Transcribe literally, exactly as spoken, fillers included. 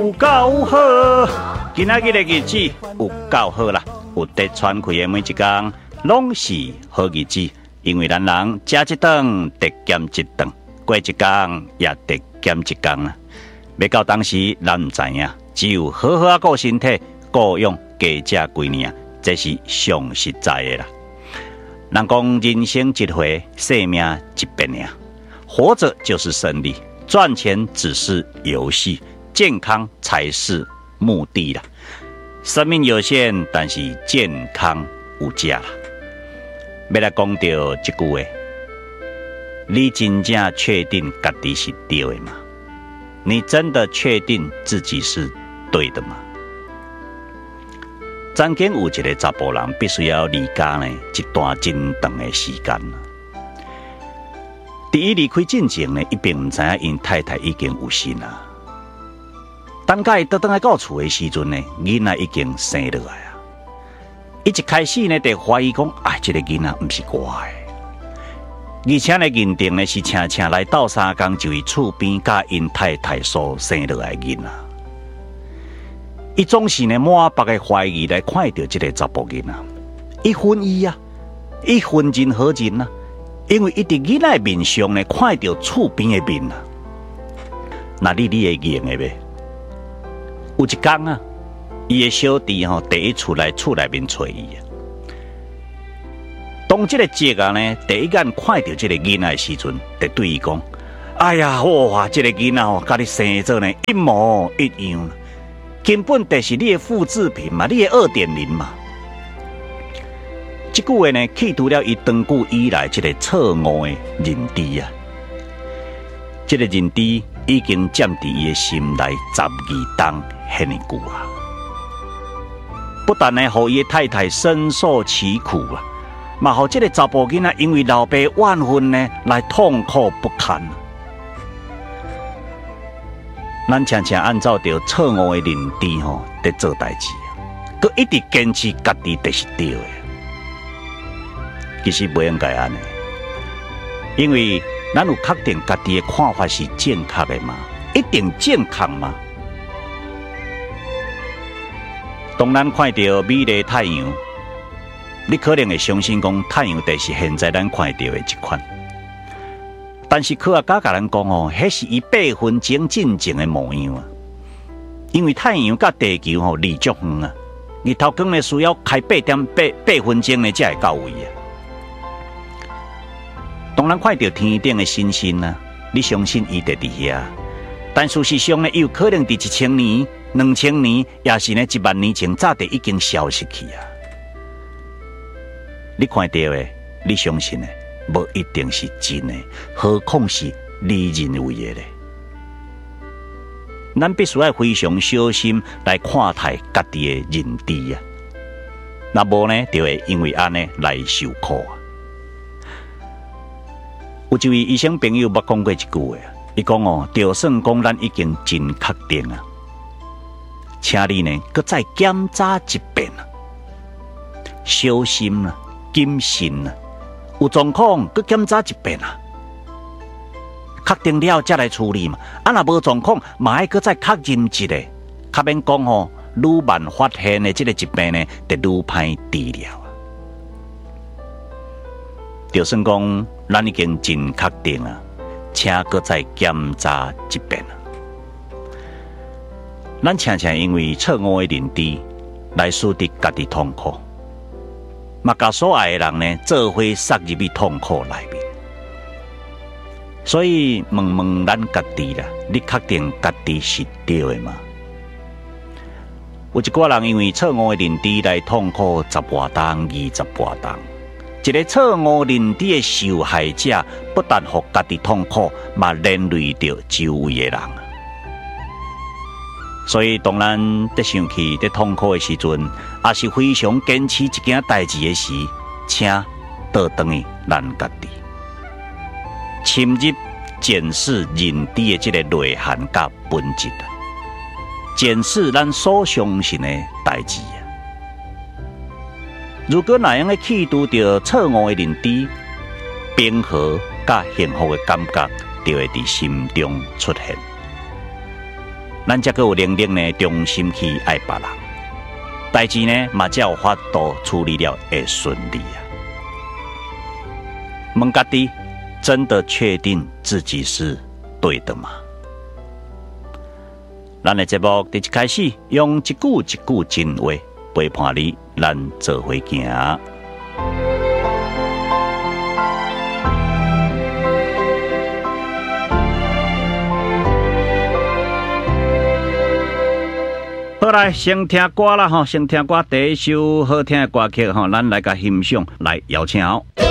有够好，今仔日的日子有够好啦，有得喘气的每一天，拢是好日子。因为咱人食一顿，得减一顿，过一天也得减一天啦。要到当时，咱唔知影，只有好好啊顾身体，顾养加食几年，这是上实在的啦。人讲人生一回，生命一遍呀，活着就是胜利，赚钱只是游戏，健康才是目的啦。生命有限，但是健康有价啦。要来讲到这句话，你真正确定家己是对的吗？你真的确定自己是对的吗？曾经有一个查甫人必须要离家呢一段真长的时间。在伊离开之前呢，伊并唔知影因太太已经有身啊。等甲伊倒转来到厝的时阵呢，囡仔已经生落来啊。伊一开始呢，就怀疑讲，哎，这个囡仔唔是我的，而且呢，认定呢是请请来斗三工就伊厝边甲因太太所生落来囡仔。伊总是呢满腹的怀疑来看到这个查甫囡仔，伊恨伊啊，伊恨人何人啊？因为伊伫囡仔面上呢看到厝边的面啊。那你你会认的呗？有一天啊，伊的小弟吼第一出来厝内面找伊啊。当这个姐啊呢第一眼看到这个囡仔的时阵，就对伊讲：“哎呀，哇，这个囡仔哦，甲你生做呢一模一样，根本就是你的复制品嘛，你的二点零嘛。”这句话呢，启除了伊长久以来这个错误的认知啊。这个认知已经占伫伊的心内十二冬遐尼久啊。不但呢，互伊的太太深受其苦啊，嘛互这个查甫囡仔因为老爸怨恨呢，来痛苦不堪。咱常常按照着错误的认知吼，在做代志啊，佮一直坚持家己就是对的。其实不应该安尼，因为咱有确定家己的看法是正确的吗？一定正确吗？当咱看到美丽太阳，你可能会相信讲太阳就是现在咱看到的一款。但是科学家甲咱讲哦，迄是伊八分钟进前的模样啊。因为太阳甲地球吼离足远啊，日头光呢需要开八点八八分钟呢才会到位啊。当咱看到天顶的星星啊，你相信伊就伫遐，但事实上呢，有可能伫一千年、两千年，也是呢一万年前早就已经消失去啊。你看到的，你相信的，无一定是真的，何况是你认为的咧？咱必须要非常小心来看待家己的认知啊，那无呢，就会因为安尼来受苦啊。有一位医生朋友捌讲过一句话，伊讲哦，就算讲咱已经真确定啊，请你呢，搁再检查一遍啊，小心啊，谨慎啊，有状况搁检查一遍啊，确定了才来处理嘛。啊，若无状况，嘛爱搁再确认一下，较免讲吼，愈慢发现的这个疾病呢，就愈歹治疗啊。就算讲咱已经真确定啊，请搁再检查一遍啊。咱常常因为错误的认知来使得家己痛苦，嘛甲所爱的人呢做伙塞入去痛苦内面。所以问问咱家己啦，你确定家己是对的吗？有一寡人因为错误的认知来痛苦十外冬、二十外冬。一个错误认知的受害者，不但互家己痛苦，嘛连累着周围的人。所以，当咱在生气、在痛苦的时阵，也是非常坚持一件代志的时，请倒转去咱家己，深入检视认知的这个内涵甲本质，检视咱所相信的代志。如果那样的启除着错误的认知，平和甲幸福的感觉就会伫心中出现。 咱才有能力呢，重心去爱别人，代志呢嘛才有法度处理了会顺利啊。问家己，真的确定自己是对的吗？咱的节目第一开始，用一句一句真话陪伴你，咱做伙行。好来，先听歌啦吼，先听歌第一首好听的歌曲吼，咱来甲欣赏，来邀请哦。